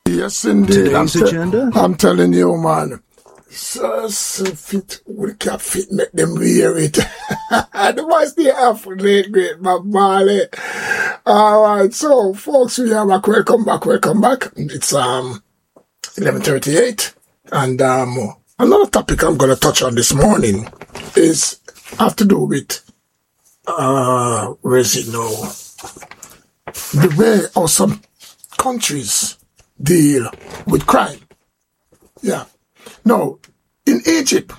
Yes, indeed. Today's agenda? I'm telling you, man. So fit, we can't fit, make them wear it. The boys they have great, Bob Marley. Alright, so folks, we are back. Welcome back. It's 11:38, and another topic I'm gonna touch on this morning is have to do with where is it now? The way how some countries deal with crime. Yeah. Now, in Egypt,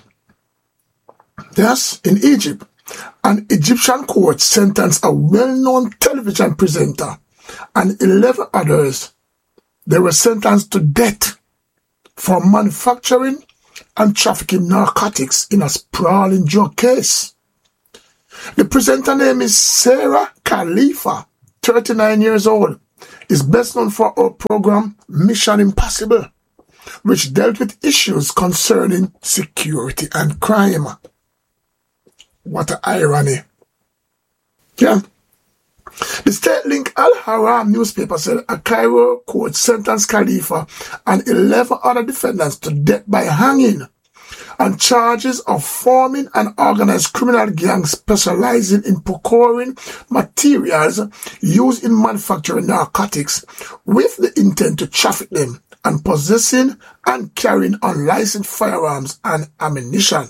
an Egyptian court sentenced a well-known television presenter and 11 others. They were sentenced to death for manufacturing and trafficking narcotics in a sprawling drug case. The presenter name is Sarah Khalifa, 39 years old, is best known for her program Mission Impossible, which dealt with issues concerning security and crime. What an irony. Yeah. The state-linked Al-Haram newspaper said a Cairo court sentenced Khalifa and 11 other defendants to death by hanging on charges of forming an organized criminal gang specializing in procuring materials used in manufacturing narcotics with the intent to traffic them and possessing and carrying unlicensed firearms and ammunition.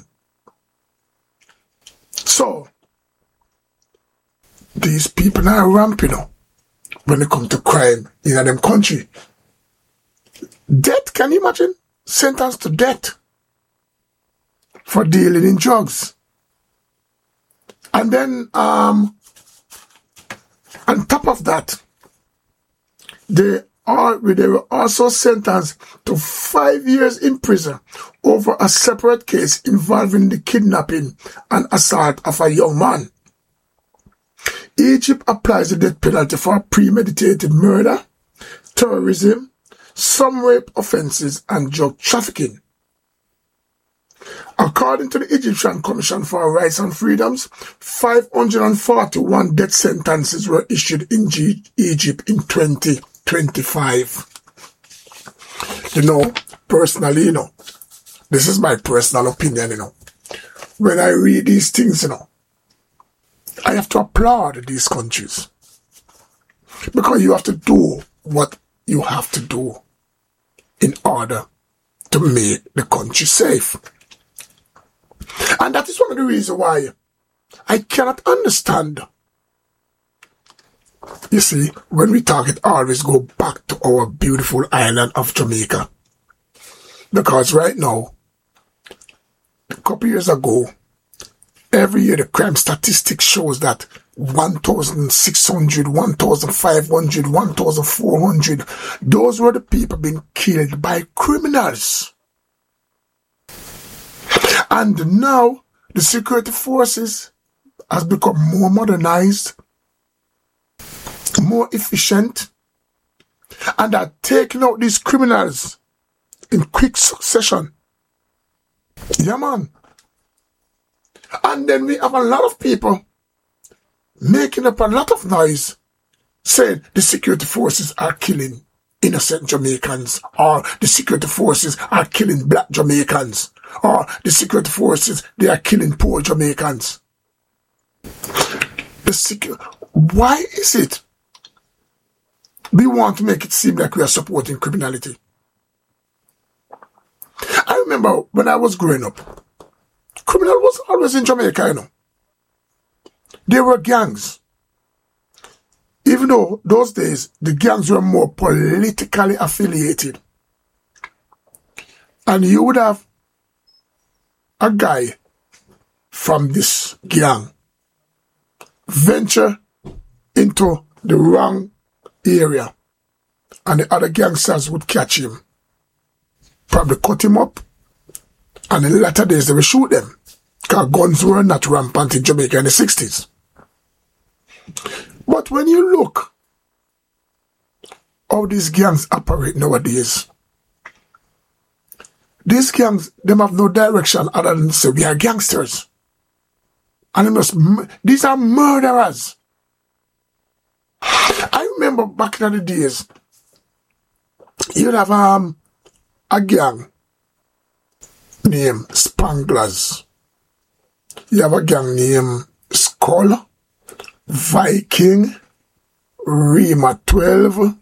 So, these people are ramping up when it comes to crime in them country. Death, can you imagine? Sentenced to death for dealing in drugs. And then, on top of that, they were also sentenced to 5 years in prison over a separate case involving the kidnapping and assault of a young man. Egypt applies the death penalty for premeditated murder, terrorism, some rape offences, and drug trafficking. According to the Egyptian Commission for Rights and Freedoms, 541 death sentences were issued in Egypt in 2025. Personally, this is my personal opinion, when I read these things, I have to applaud these countries. Because you have to do what you have to do in order to make the country safe. And that is one of the reasons why I cannot understand. You see, when we talk, it always go back to our beautiful island of Jamaica. Because right now, a couple years ago, every year the crime statistics shows that 1,600, 1,500, 1,400, those were the people being killed by criminals. And now, the security forces has become more modernized, more efficient, and are taking out these criminals in quick succession. Yeah, man. And then we have a lot of people making up a lot of noise saying the security forces are killing innocent Jamaicans, or the security forces are killing black Jamaicans, or the security forces, they are killing poor Jamaicans. Why is it we want to make it seem like we are supporting criminality? I remember when I was growing up, criminal was always in Jamaica, There were gangs. Even though those days, the gangs were more politically affiliated. And you would have a guy from this gang venture into the wrong area, and the other gangsters would catch him, probably cut him up, and in the latter days they will shoot them, because guns were not rampant in Jamaica in the 60s. But when you look how these gangs operate nowadays, these gangs, them have no direction other than to say we are gangsters. And these are murderers. I remember back in the days, You'd have a gang named Spanglers. You have a gang named Skull, Viking, Rima 12.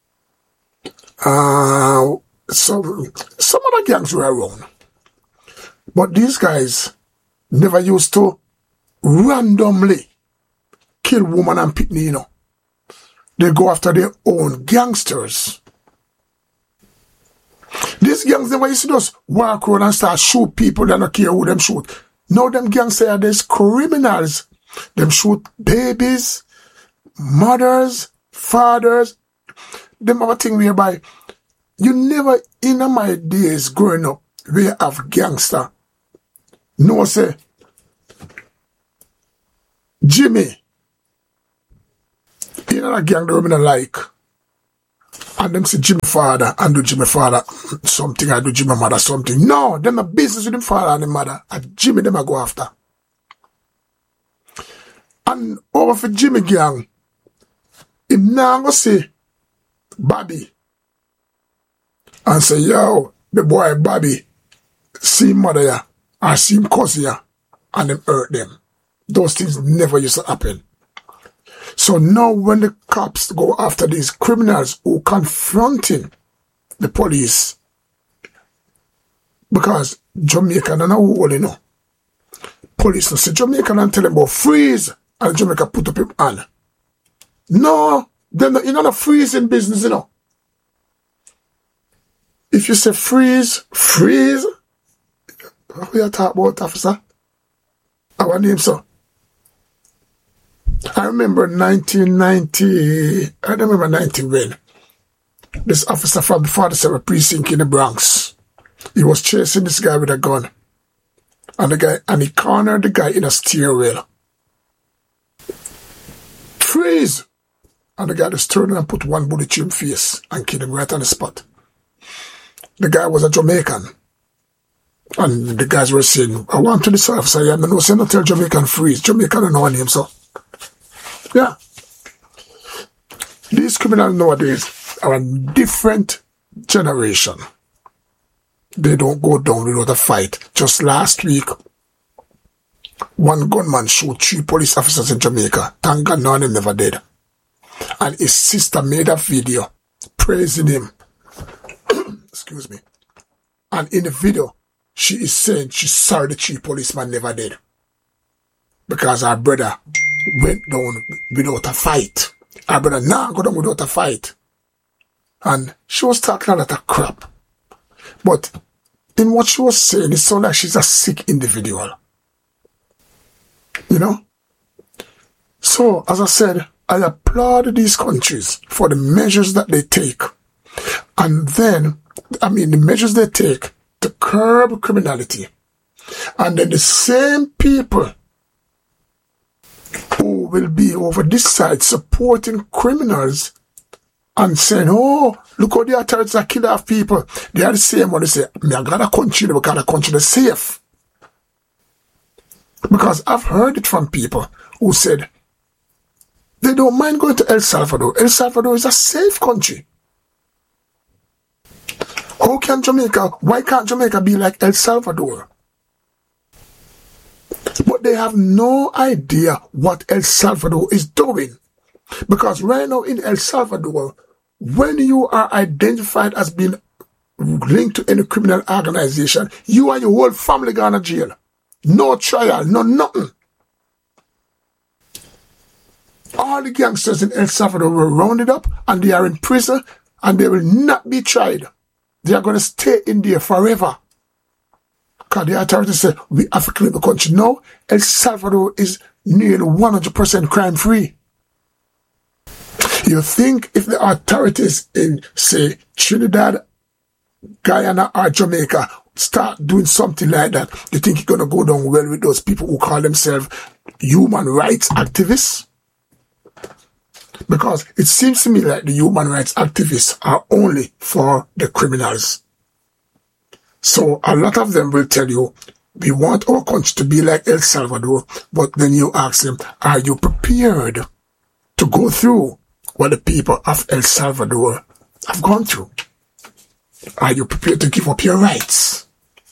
Some other gangs were around. But these guys never used to randomly kill woman and pitney, you know. They go after their own gangsters. These gangs never used to just walk around and start shoot people that don't care who them shoot. Now them gangs say there's criminals. Them shoot babies, mothers, fathers. Them have a thing whereby you never, in my days growing up, we have gangster. No say, Jimmy, you know that gang that women like. And them say Jimmy father and do Jimmy father something, I do Jimmy mother something. No, them a business with them father and them mother. And Jimmy them a go after. And over for Jimmy gang, him now go say Bobby and say, yo, the boy Bobby see him mother ya or see him cousin ya and them hurt them. Those things never used to happen. So now when the cops go after these criminals who confronting the police, because Jamaica don't know who you know. Police don't say Jamaica and tell them about freeze and Jamaica put up him hand. No, they're not, you're not a freezing business, you know. If you say freeze, what we are talking about, officer? Our name, sir. I remember 1990, I remember 90 when this officer from the 47 precinct in the Bronx, he was chasing this guy with a gun. And he cornered the guy in a stairwell. Freeze! And the guy just turned and put one bullet to his face and killed him right on the spot. The guy was a Jamaican. And the guys were saying, I want to this officer, yeah, no, say not tell Jamaican freeze. Jamaican don't know him, so. Yeah. These criminals nowadays are a different generation. They don't go down without a fight. Just last week, one gunman shot 3 police officers in Jamaica. Thank God none of them never did. And his sister made a video praising him. Excuse me. And in the video, she is saying she's sorry the 3 policemen never did. Because her brother went down without a fight. Her brother now go down without a fight. And she was talking a lot of crap. But in what she was saying, it sounded like she's a sick individual. You know? So, as I said, I applaud these countries for the measures that they take. And then, the measures they take to curb criminality. And then the same people who will be over this side supporting criminals and saying, oh, look how the authorities are killing off people. They are the same one. They say, I got a country because the country is safe. Because I've heard it from people who said they don't mind going to El Salvador. El Salvador is a safe country. Why can't Jamaica be like El Salvador? But they have no idea what El Salvador is doing. Because right now in El Salvador, when you are identified as being linked to any criminal organization, you and your whole family gone to jail. No trial, no nothing. All the gangsters in El Salvador were rounded up and they are in prison and they will not be tried. They are going to stay in there forever. Because the authorities say, we have to clean the country. No, El Salvador is nearly 100% crime-free. You think if the authorities in, say, Trinidad, Guyana, or Jamaica start doing something like that, you think it's going to go down well with those people who call themselves human rights activists? Because it seems to me like the human rights activists are only for the criminals. So a lot of them will tell you, we want our country to be like El Salvador, but then you ask them, are you prepared to go through what the people of El Salvador have gone through? Are you prepared to give up your rights?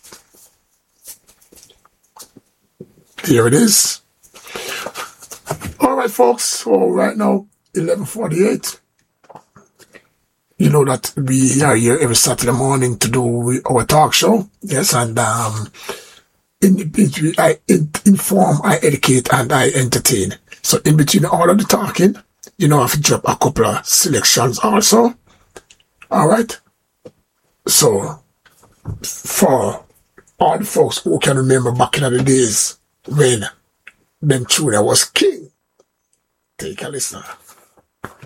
Here it is. All right, folks. So right now, 11:48. You know that we are here every Saturday morning to do our talk show. Yes, and in between, I inform, I educate, and I entertain. So in between all of the talking, you know, I have to drop a couple of selections also. All right. So for all the folks who can remember back in the days when Ben Tuna was king, take a listen.